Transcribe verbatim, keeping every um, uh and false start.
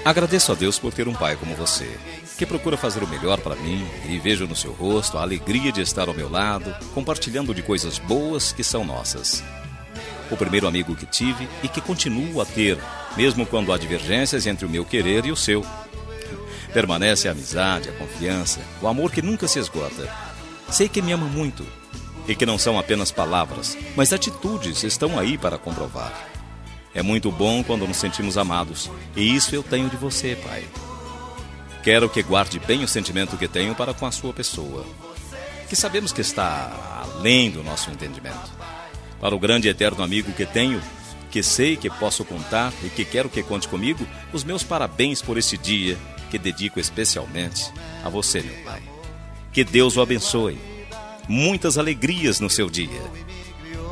Agradeço a Deus por ter um pai como você, que procura fazer o melhor para mim e vejo no seu rosto a alegria de estar ao meu lado, compartilhando de coisas boas que são nossas. O primeiro amigo que tive e que continuo a ter, mesmo quando há divergências entre o meu querer e o seu. Permanece a amizade, a confiança, o amor que nunca se esgota. Sei que me ama muito e que não são apenas palavras, mas atitudes estão aí para comprovar. É muito bom quando nos sentimos amados, e isso eu tenho de você, Pai. Quero que guarde bem o sentimento que tenho para com a sua pessoa, que sabemos que está além do nosso entendimento. Para o grande e eterno amigo que tenho, que sei que posso contar e que quero que conte comigo, os meus parabéns por esse dia, que dedico especialmente a você, meu Pai. Que Deus o abençoe. Muitas alegrias no seu dia.